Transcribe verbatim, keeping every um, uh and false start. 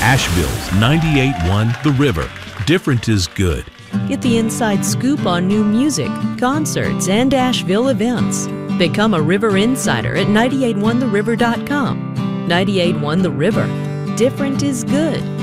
Asheville's ninety-eight point one The River. Different is good. Get the inside scoop on new music, concerts, and Asheville events. Become a River Insider at nine eight one the river dot com. ninety-eight point one The River. Different is good.